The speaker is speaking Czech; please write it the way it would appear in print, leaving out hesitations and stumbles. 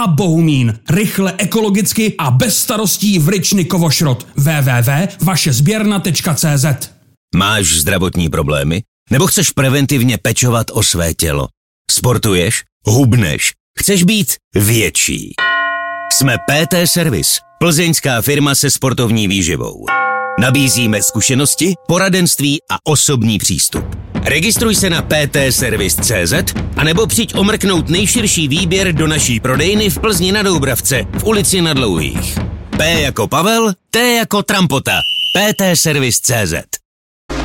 a Bohumín. Rychle, ekologicky a bez starostí v Ryčnikovo Šrot. www.vašezběrna.cz. Máš zdravotní problémy? Nebo chceš preventivně pečovat o své tělo? Sportuješ? Hubneš? Chceš být větší? Jsme PT Service, plzeňská firma se sportovní výživou. Nabízíme zkušenosti, poradenství a osobní přístup. Registruj se na ptservice.cz a nebo přijď omrknout nejširší výběr do naší prodejny v Plzni na Doubravce v ulici Na Dlouhých. P jako Pavel, T jako Trampota. ptservice.cz.